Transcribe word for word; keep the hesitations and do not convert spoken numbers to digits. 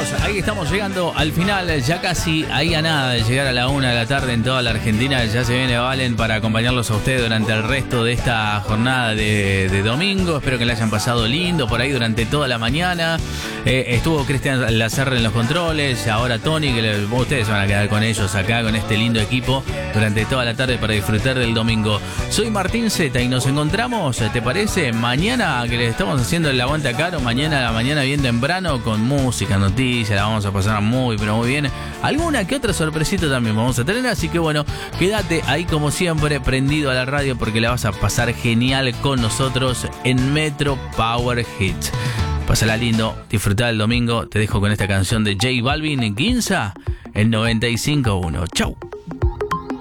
chicos, ahí estamos llegando al final, ya casi ahí a nada de llegar a la una de la tarde en toda la Argentina. Ya se viene Valen para acompañarlos a ustedes durante el resto de esta jornada de, de domingo. Espero que la hayan pasado lindo por ahí durante toda la mañana. Eh, estuvo Cristian Lacerre en los controles, ahora Tony, que le, ustedes se van a quedar con ellos acá, con este lindo equipo durante toda la tarde para disfrutar del domingo. Soy Martín Zeta y nos encontramos, ¿te parece? Mañana, que le estamos haciendo el aguante a Caro, mañana a la mañana bien temprano, con música, noticias, la vamos a pasar muy, pero muy bien. Alguna que otra sorpresita también vamos a tener, así que bueno, quédate ahí como siempre, prendido a la radio, porque la vas a pasar genial con nosotros en Metro Power Hits. Pásala lindo, disfrutá del domingo. Te dejo con esta canción de J Balvin en Ginza, en noventa y cinco punto uno. Chau.